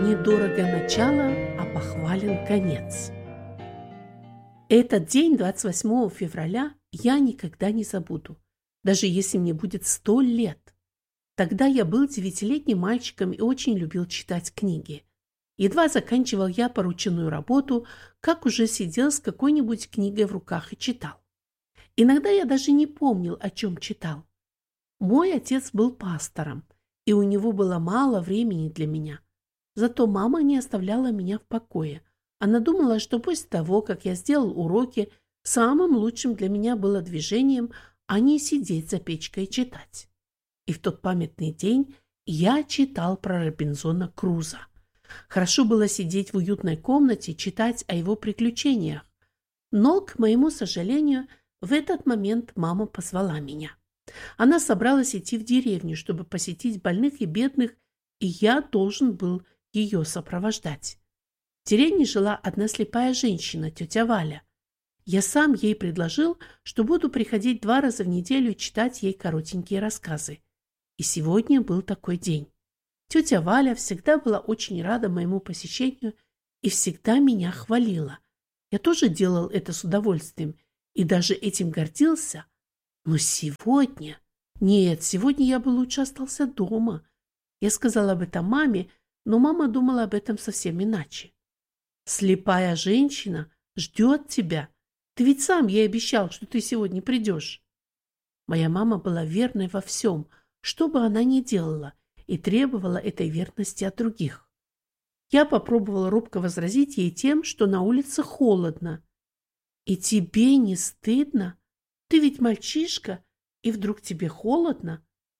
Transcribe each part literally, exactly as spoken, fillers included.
Недорого начало, а похвален конец. Этот день, двадцать восьмого февраля, я никогда не забуду, даже если мне будет сто лет. Тогда я был девятилетним мальчиком и очень любил читать книги. Едва заканчивал я порученную работу, как уже сидел с какой-нибудь книгой в руках и читал. Иногда я даже не помнил, о чем читал. Мой отец был пастором, и у него было мало времени для меня. Зато мама не оставляла меня в покое. Она думала, что после того, как я сделал уроки, самым лучшим для меня было движением, а не сидеть за печкой и читать. И в тот памятный день я читал про Робинзона Круза. Хорошо было сидеть в уютной комнате и читать о его приключениях. Но, к моему сожалению, в этот момент мама позвала меня. Она собралась идти в деревню, чтобы посетить больных и бедных, и я должен был ее сопровождать. В деревне жила одна слепая женщина, тетя Валя. Я сам ей предложил, что буду приходить два раза в неделю и читать ей коротенькие рассказы. И сегодня был такой день. Тетя Валя всегда была очень рада моему посещению и всегда меня хвалила. Я тоже делал это с удовольствием и даже этим гордился. Но сегодня... Нет, сегодня я бы лучше остался дома. Я сказала об этом маме, но мама думала об этом совсем иначе. Слепая женщина ждет тебя. Ты ведь сам ей обещал, что ты сегодня придешь. Моя мама была верной во всем, что бы она ни делала, и требовала этой верности от других. Я попробовала робко возразить ей тем, что на улице холодно. И тебе не стыдно? Ты ведь мальчишка, и вдруг тебе холодно?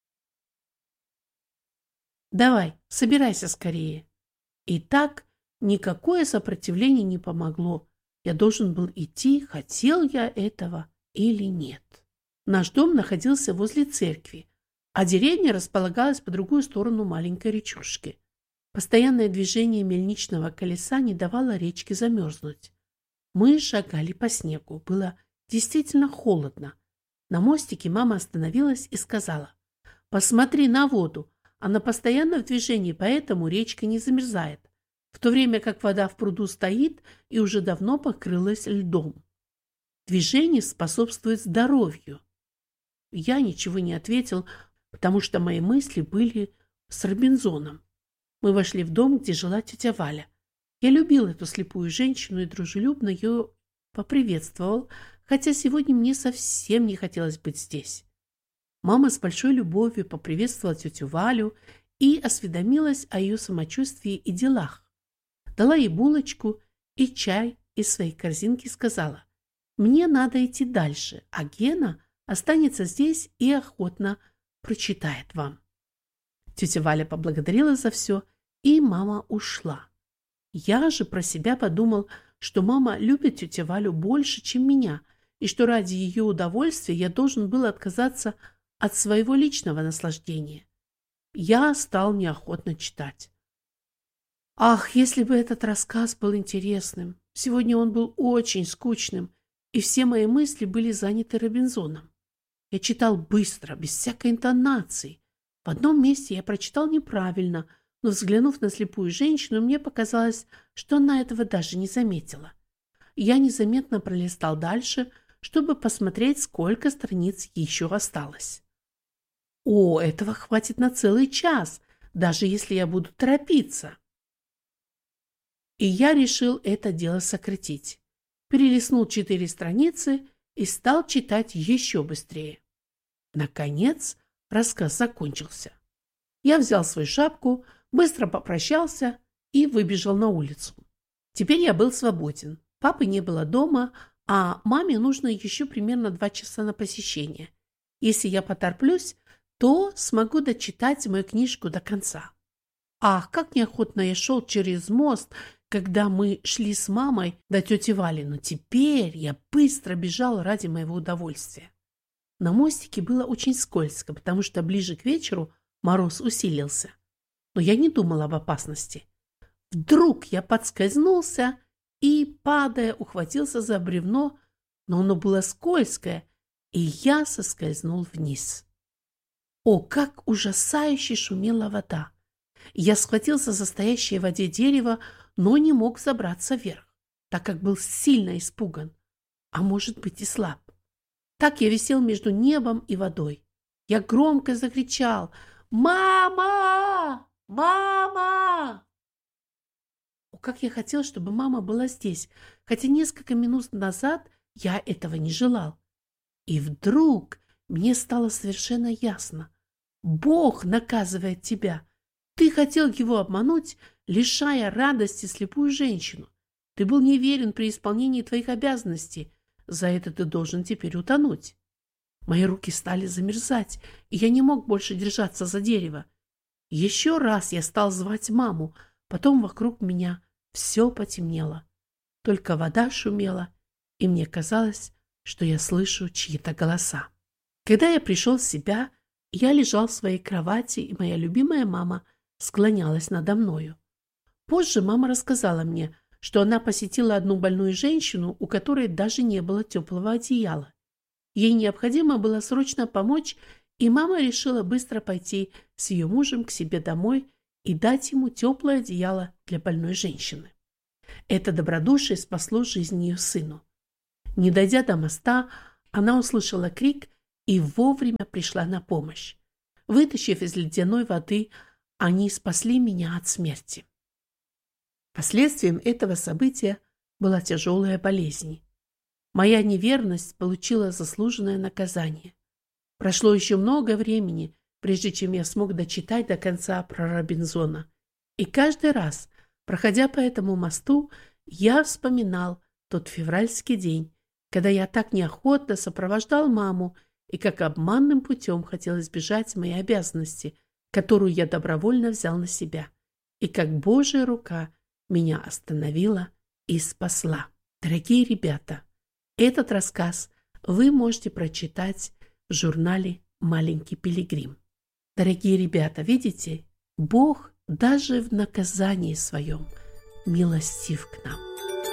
Давай, собирайся скорее. И так никакое сопротивление не помогло. Я должен был идти, хотел я этого или нет. Наш дом находился возле церкви, а деревня располагалась по другую сторону маленькой речушки. Постоянное движение мельничного колеса не давало речке замерзнуть. Мы шагали по снегу. Было действительно холодно. На мостике мама остановилась и сказала: «Посмотри на воду. Она постоянно в движении, поэтому речка не замерзает, в то время как вода в пруду стоит и уже давно покрылась льдом. Движение способствует здоровью». Я ничего не ответил, потому что мои мысли были с Робинзоном. Мы вошли в дом, где жила тетя Валя. Я любил эту слепую женщину и дружелюбно ее поприветствовал, хотя сегодня мне совсем не хотелось быть здесь. Мама с большой любовью поприветствовала тетю Валю и осведомилась о ее самочувствии и делах. Дала ей булочку и чай из своей корзинки и сказала: «Мне надо идти дальше, а Гена останется здесь и охотно прочитает вам». Тетя Валя поблагодарила за все, и мама ушла. Я же про себя подумал, что мама любит тетю Валю больше, чем меня, и что ради ее удовольствия я должен был отказаться от своего личного наслаждения. Я стал неохотно читать. Ах, если бы этот рассказ был интересным! Сегодня он был очень скучным, и все мои мысли были заняты Робинзоном. Я читал быстро, без всякой интонации. В одном месте я прочитал неправильно, но, взглянув на слепую женщину, мне показалось, что она этого даже не заметила. Я незаметно пролистал дальше, чтобы посмотреть, сколько страниц еще осталось. О, этого хватит на целый час, даже если я буду торопиться. И я решил это дело сократить. Перелистнул четыре страницы и стал читать еще быстрее. Наконец, рассказ закончился. Я взял свою шапку, быстро попрощался и выбежал на улицу. Теперь я был свободен. Папы не было дома, а маме нужно еще примерно два часа на посещение. Если я потороплюсь, то смогу дочитать мою книжку до конца. Ах, как неохотно я шел через мост, когда мы шли с мамой до тети Вали, но теперь я быстро бежал ради моего удовольствия. На мостике было очень скользко, потому что ближе к вечеру мороз усилился. Но я не думал об опасности. Вдруг я подскользнулся и, падая, ухватился за бревно, но оно было скользкое, и я соскользнул вниз. О, как ужасающе шумела вода! Я схватился за стоящее в воде дерево, но не мог забраться вверх, так как был сильно испуган, а может быть и слаб. Так я висел между небом и водой. Я громко закричал: «Мама! Мама!» О, как я хотел, чтобы мама была здесь, хотя несколько минут назад я этого не желал. И вдруг мне стало совершенно ясно. Бог наказывает тебя. Ты хотел его обмануть, лишая радости слепую женщину. Ты был неверен при исполнении твоих обязанностей. За это ты должен теперь утонуть. Мои руки стали замерзать, и я не мог больше держаться за дерево. Еще раз я стал звать маму, потом вокруг меня все потемнело. Только вода шумела, и мне казалось, что я слышу чьи-то голоса. Когда я пришел в себя, я лежал в своей кровати, и моя любимая мама склонялась надо мною. Позже мама рассказала мне, что она посетила одну больную женщину, у которой даже не было теплого одеяла. Ей необходимо было срочно помочь, и мама решила быстро пойти с ее мужем к себе домой и дать ему теплое одеяло для больной женщины. Это добродушие спасло жизнь ее сыну. Не дойдя до моста, она услышала крик и вовремя пришла на помощь. Вытащив из ледяной воды, они спасли меня от смерти. Последствием этого события была тяжелая болезнь. Моя неверность получила заслуженное наказание. Прошло еще много времени, прежде чем я смог дочитать до конца про Робинзона. И каждый раз, проходя по этому мосту, я вспоминал тот февральский день, когда я так неохотно сопровождал маму и как обманным путем хотел избежать моей обязанности, которую я добровольно взял на себя, и как Божья рука меня остановила и спасла. Дорогие ребята, этот рассказ вы можете прочитать в журнале «Маленький пилигрим». Дорогие ребята, видите, Бог даже в наказании своем милостив к нам.